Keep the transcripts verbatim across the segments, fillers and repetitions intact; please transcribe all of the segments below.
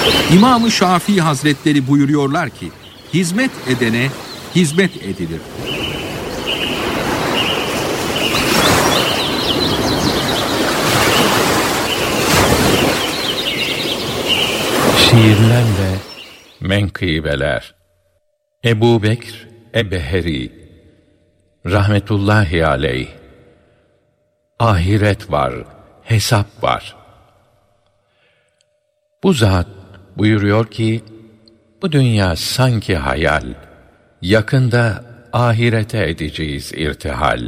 İmam-ı Şafii Hazretleri buyuruyorlar ki, hizmet edene hizmet edilir. Şiirlerle menkıbeler. Ebu Bekr Ebeheri rahmetullahi aleyh. Ahiret var, hesap var. Bu zat buyuruyor ki, bu dünya sanki hayal, yakında ahirete edeceğiz irtihal.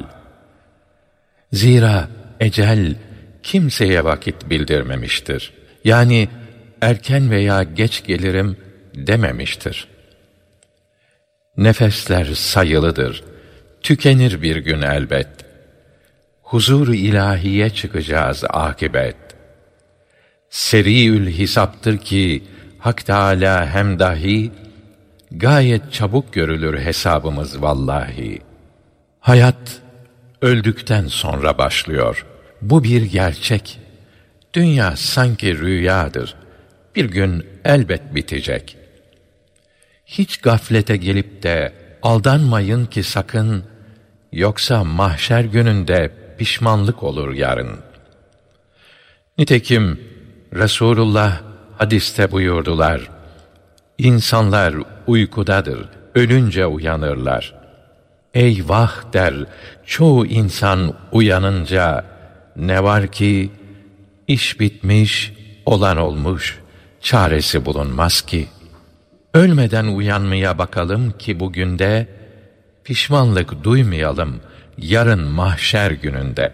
Zira ecel kimseye vakit bildirmemiştir. Yani erken veya geç gelirim dememiştir. Nefesler sayılıdır, tükenir bir gün elbet. Huzur-u ilahiye çıkacağız akibet. Seriül hisaptır ki Hak Teâlâ hem dahi gayet çabuk görülür hesabımız vallahi. Hayat öldükten sonra başlıyor. Bu bir gerçek. Dünya sanki rüyadır. Bir gün elbet bitecek. Hiç gaflete gelip de aldanmayın ki sakın, yoksa mahşer gününde pişmanlık olur yarın. Nitekim Resulullah hadiste buyurdular, İnsanlar uykudadır, ölünce uyanırlar. Eyvah der, çoğu insan uyanınca, ne var ki, iş bitmiş, olan olmuş, çaresi bulunmaz ki. Ölmeden uyanmaya bakalım ki bugün de, pişmanlık duymayalım yarın mahşer gününde.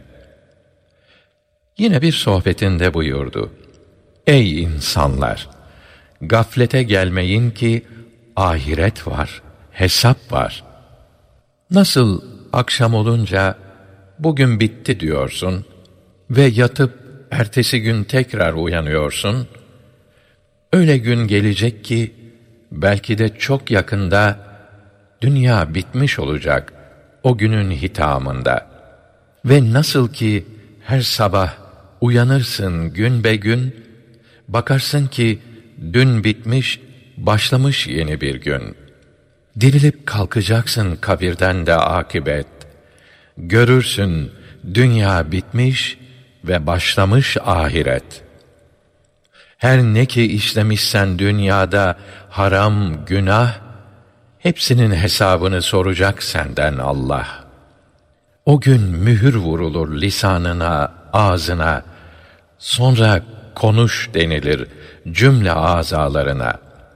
Yine bir sohbetinde buyurdu, Ey insanlar! Gaflete gelmeyin ki ahiret var, hesap var. Nasıl akşam olunca bugün bitti diyorsun ve yatıp ertesi gün tekrar uyanıyorsun, öyle gün gelecek ki belki de çok yakında dünya bitmiş olacak o günün hitamında. Ve nasıl ki her sabah uyanırsın gün be gün, bakarsın ki dün bitmiş, başlamış yeni bir gün. Dirilip kalkacaksın kabirden de akibet. Görürsün dünya bitmiş ve başlamış ahiret. Her ne ki işlemişsen dünyada haram, günah, hepsinin hesabını soracak senden Allah. O gün mühür vurulur lisanına, ağzına, sonra konuş denilir cümle azalarına.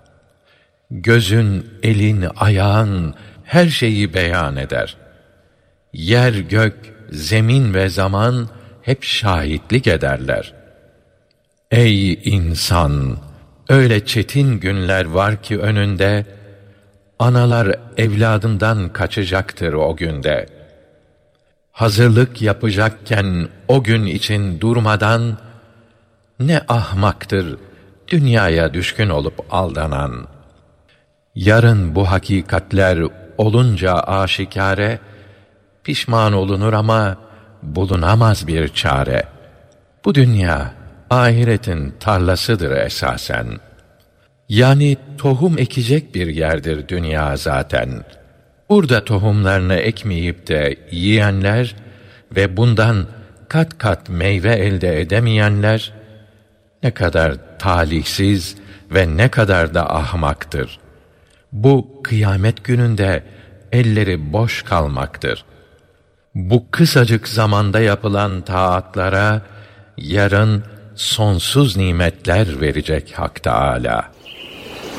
Gözün, elin, ayağın her şeyi beyan eder. Yer, gök, zemin ve zaman hep şahitlik ederler. Ey insan! Öyle çetin günler var ki önünde, analar evladından kaçacaktır o günde. Hazırlık yapacakken o gün için durmadan, ne ahmaktır dünyaya düşkün olup aldanan. Yarın bu hakikatler olunca aşikare, pişman olunur ama bulunamaz bir çare. Bu dünya ahiretin tarlasıdır esasen. Yani tohum ekecek bir yerdir dünya zaten. Burada tohumlarını ekmeyip de yiyenler ve bundan kat kat meyve elde edemeyenler, ne kadar talihsiz ve ne kadar da ahmaktır. Bu kıyamet gününde elleri boş kalmaktır. Bu kısacık zamanda yapılan taatlara yarın sonsuz nimetler verecek Hak Teâlâ.